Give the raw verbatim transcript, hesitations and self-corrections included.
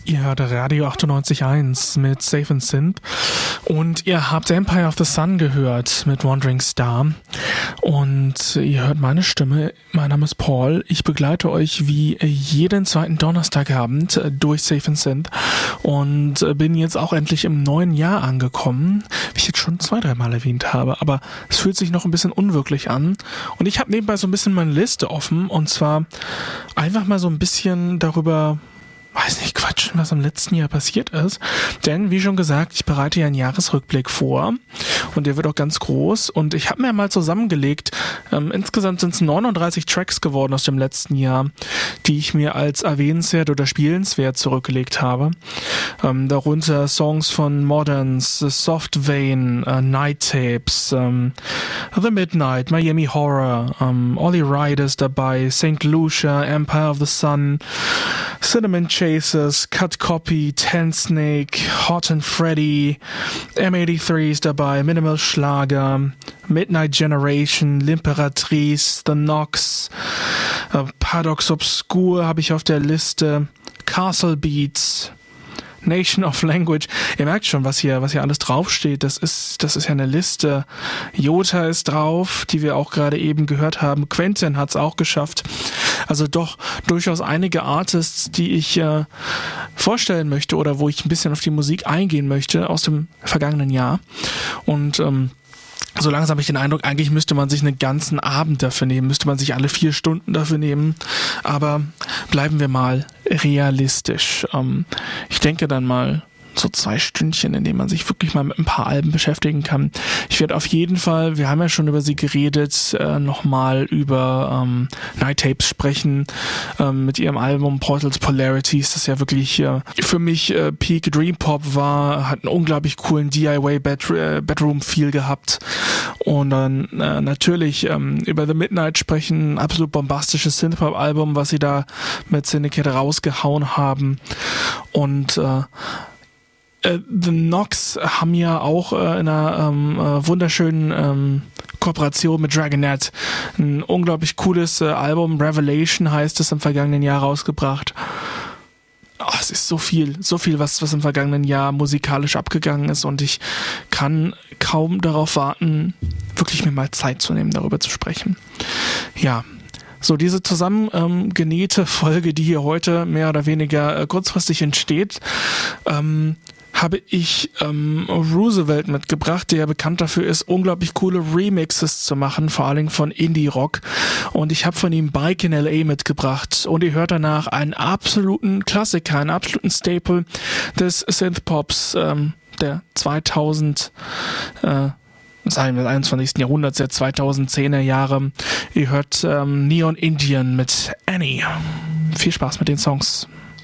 Ihr hört Radio achtundneunzig Komma eins mit Safe and Synth und ihr habt Empire of the Sun gehört mit Wandering Star und ihr hört meine Stimme. Mein Name ist Paul. Ich begleite euch wie jeden zweiten Donnerstagabend durch Safe and Synth und bin jetzt auch endlich im neuen Jahr angekommen, wie ich jetzt schon zwei, dreimal erwähnt habe, aber es fühlt sich noch ein bisschen unwirklich an und ich habe nebenbei so ein bisschen meine Liste offen und zwar einfach mal so ein bisschen darüber weiß nicht, quatschen, was im letzten Jahr passiert ist. Denn, wie schon gesagt, ich bereite ja einen Jahresrückblick vor und der wird auch ganz groß und ich habe mir mal zusammengelegt, ähm, insgesamt sind es neununddreißig Tracks geworden aus dem letzten Jahr, die ich mir als erwähnenswert oder spielenswert zurückgelegt habe. Ähm, darunter Songs von Moderns, Soft Vein, äh, Night Tapes, ähm, The Midnight, Miami Horror, ähm, Ollie Ride ist dabei, Saint Lucia, Empire of the Sun, Cinnamon Chasers, Cut Copy, Ten Snake, Hot and Freddy, M dreiundachtzig ist dabei, Minimal Schlager, Midnight Generation, L'Imperatrice, The Nox, äh, Paradox Obscure habe ich auf der Liste, Castle Beats, Nation of Language. Ihr merkt schon, was hier, was hier alles draufsteht. Das ist, das ist ja eine Liste. Jota ist drauf, die wir auch gerade eben gehört haben. Quentin hat es auch geschafft. Also doch durchaus einige Artists, die ich äh, vorstellen möchte oder wo ich ein bisschen auf die Musik eingehen möchte aus dem vergangenen Jahr. Und ähm, so langsam habe ich den Eindruck, eigentlich müsste man sich einen ganzen Abend dafür nehmen, müsste man sich alle vier Stunden dafür nehmen. Aber bleiben wir mal realistisch. Ähm, ich denke dann mal so zwei Stündchen, in denen man sich wirklich mal mit ein paar Alben beschäftigen kann. Ich werde auf jeden Fall, wir haben ja schon über sie geredet, äh, nochmal über ähm, Night Tapes sprechen, ähm, mit ihrem Album Portals Polarities, das ja wirklich äh, für mich äh, Peak Dream Pop war, hat einen unglaublich coolen D I Y Bed, äh, Bedroom Feel gehabt und dann äh, natürlich ähm, über The Midnight sprechen, absolut bombastisches Synthpop Album, was sie da mit Syndicate rausgehauen haben und äh, The Nox haben ja auch äh, in einer ähm, äh, wunderschönen ähm, Kooperation mit Dragonette ein unglaublich cooles äh, Album, Revelation heißt es, im vergangenen Jahr rausgebracht. Oh, es ist so viel, so viel, was, was im vergangenen Jahr musikalisch abgegangen ist und ich kann kaum darauf warten, wirklich mir mal Zeit zu nehmen, darüber zu sprechen. Ja. So, diese zusammengenähte ähm, Folge, die hier heute mehr oder weniger äh, kurzfristig entsteht, ähm, habe ich ähm, Roosevelt mitgebracht, der bekannt dafür ist, unglaublich coole Remixes zu machen, vor allen Dingen von Indie-Rock. Und ich habe von ihm Bike in L A mitgebracht. Und ihr hört danach einen absoluten Klassiker, einen absoluten Staple des Synthpops ähm, der zweitausend äh, sagen wir des einundzwanzigsten Jahrhunderts, der zweitausendzehner Jahre. Ihr hört ähm, Neon Indian mit Annie. Viel Spaß mit den Songs.